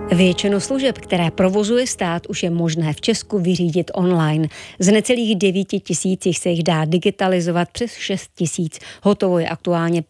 Většinu služeb, které provozuje stát, už je možné v Česku vyřídit online. Z necelých 9 000 se jich dá digitalizovat přes 6 000. Hotovo je aktuálně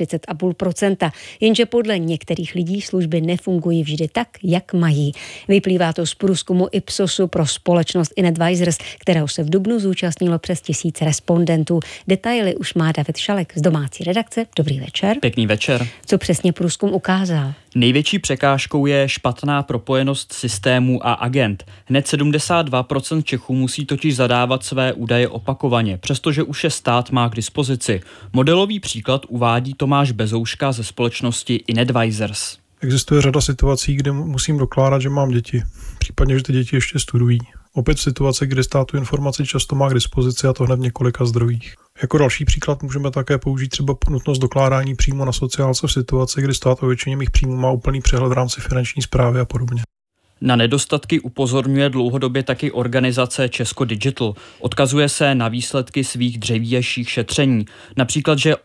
35,5%. Jenže podle některých lidí služby nefungují vždy tak, jak mají. Vyplývá to z průzkumu Ipsosu pro společnost InAdvisors, kterého se v dubnu zúčastnilo přes 1000 respondentů. Detaily už má David Šalek z domácí redakce. Dobrý večer. Pěkný večer. Co přesně průzkum ukázal? Největší překážkou je špatná propojenost systémů a agent. Hned 72% Čechů musí totiž zadávat své údaje opakovaně, přestože už je stát má k dispozici. Modelový příklad uvádí Tomáš Bezouška ze společnosti InAdvisors. Existuje řada situací, kde musím dokládat, že mám děti, případně, že ty děti ještě studují. Opět situace, kdy stát tu informaci často má k dispozici, a to hned v několika zdrojích. Jako další příklad můžeme také použít třeba nutnost dokládání příjmu na sociálce v situaci, kdy stát o většině mých příjmů má úplný přehled v rámci finanční správy a podobně. Na nedostatky upozorňuje dlouhodobě taky organizace Česko Digital. Odkazuje se na výsledky svých dřívějších šetření. Například, že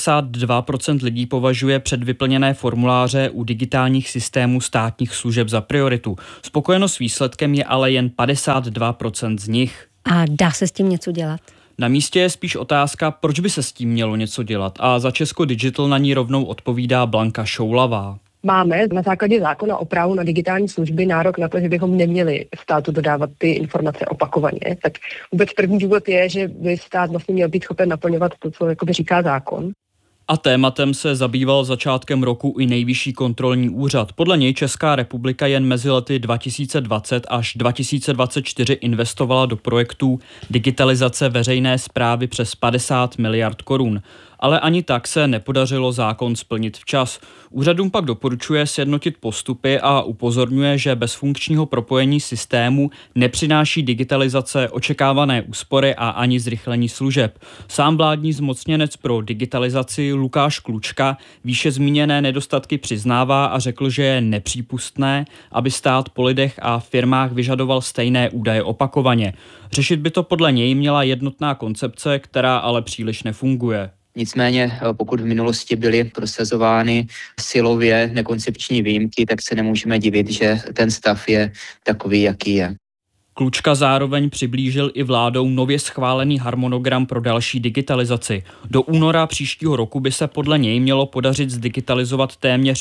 82% lidí považuje předvyplněné formuláře u digitálních systémů státních služeb za prioritu. Spokojenost s výsledkem je ale jen 52% z nich. A dá se s tím něco dělat? Na místě je spíš otázka, proč by se s tím mělo něco dělat. A za Česko Digital na ní rovnou odpovídá Blanka Šoulavá. Máme na základě zákona o právu na digitální služby nárok na to, že bychom neměli státu dodávat ty informace opakovaně. Tak vůbec první důvod je, že by stát vlastně měl být schopen naplňovat to, co jakoby říká zákon. A tématem se zabýval začátkem roku i Nejvyšší kontrolní úřad. Podle něj Česká republika jen mezi lety 2020 až 2024 investovala do projektů digitalizace veřejné správy přes 50 miliard korun. Ale ani tak se nepodařilo zákon splnit včas. Úřadům pak doporučuje sjednotit postupy a upozorňuje, že bez funkčního propojení systému nepřináší digitalizace očekávané úspory a ani zrychlení služeb. Sám vládní zmocněnec pro digitalizaci Lukáš Klučka výše zmíněné nedostatky přiznává a řekl, že je nepřípustné, aby stát po lidech a firmách vyžadoval stejné údaje opakovaně. Řešit by to podle něj měla jednotná koncepce, která ale příliš nefunguje. Nicméně, pokud v minulosti byly prosazovány silově nekoncepční výjimky, tak se nemůžeme divit, že ten stav je takový, jaký je. Klučka zároveň přiblížil i vládou nově schválený harmonogram pro další digitalizaci. Do února příštího roku by se podle něj mělo podařit zdigitalizovat téměř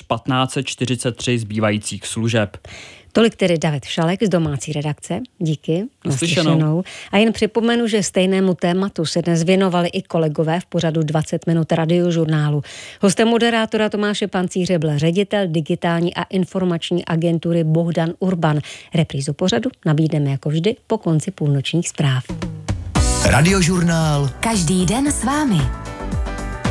1543 zbývajících služeb. Tolik tedy David Šalek z domácí redakce. Díky. Naslyšenou. A jen připomenu, že stejnému tématu se dnes věnovali i kolegové v pořadu 20 minut Radiožurnálu. Hostem moderátora Tomáše Pancíře byl ředitel digitální a informační agentury Bohdan Urban. Reprízu pořadu nabídneme jako vždy po konci půlnočních zpráv. Radiožurnál. Každý den s vámi.